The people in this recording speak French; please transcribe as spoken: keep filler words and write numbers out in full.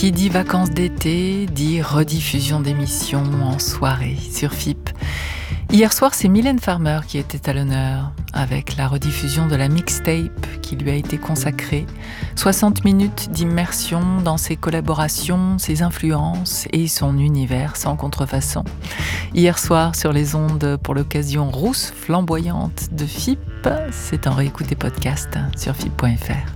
Qui dit vacances d'été, dit rediffusion d'émissions en soirée sur F I P. Hier soir, c'est Mylène Farmer qui était à l'honneur, avec la rediffusion de la mixtape qui lui a été consacrée. soixante minutes d'immersion dans ses collaborations, ses influences et son univers sans contrefaçon. Hier soir, sur les ondes pour l'occasion rousse flamboyante de F I P, c'est en réécouter podcast sur F I P point F R.